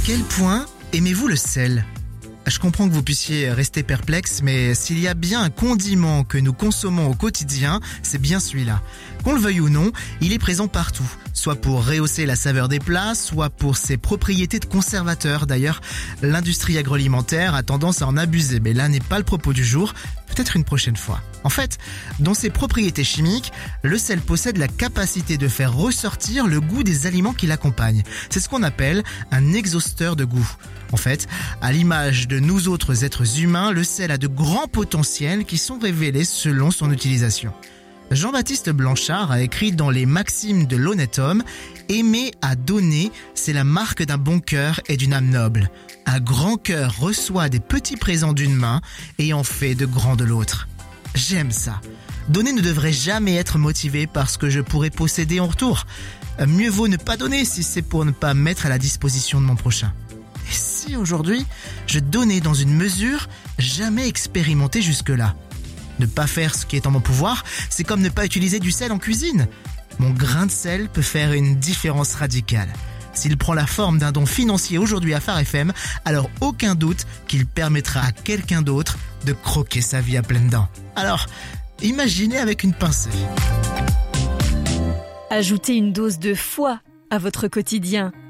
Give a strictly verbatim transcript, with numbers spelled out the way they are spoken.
quel point aimez-vous le sel ? Je comprends que vous puissiez rester perplexe, mais s'il y a bien un condiment que nous consommons au quotidien, c'est bien celui-là. Qu'on le veuille ou non, il est présent partout, soit pour rehausser la saveur des plats, soit pour ses propriétés de conservateur. D'ailleurs, l'industrie agroalimentaire a tendance à en abuser, mais là n'est pas le propos du jour, peut-être une prochaine fois. En fait, dans ses propriétés chimiques, le sel possède la capacité de faire ressortir le goût des aliments qui l'accompagnent. C'est ce qu'on appelle un exhausteur de goût. En fait, à l'image de nous autres êtres humains, le sel a de grands potentiels qui sont révélés selon son utilisation. Jean-Baptiste Blanchard a écrit dans les Maximes de l'honnête homme « Aimer à donner, c'est la marque d'un bon cœur et d'une âme noble. Un grand cœur reçoit des petits présents d'une main et en fait de grands de l'autre. » J'aime ça. Donner ne devrait jamais être motivé par ce que je pourrais posséder en retour. Mieux vaut ne pas donner si c'est pour ne pas mettre à la disposition de mon prochain. Et si aujourd'hui, je donnais dans une mesure jamais expérimentée jusque-là ? Ne pas faire ce qui est en mon pouvoir, c'est comme ne pas utiliser du sel en cuisine. Mon grain de sel peut faire une différence radicale. S'il prend la forme d'un don financier aujourd'hui à Phare F M, alors aucun doute qu'il permettra à quelqu'un d'autre de croquer sa vie à pleines dents. Alors, imaginez avec une pincée. Ajoutez une dose de foi à votre quotidien.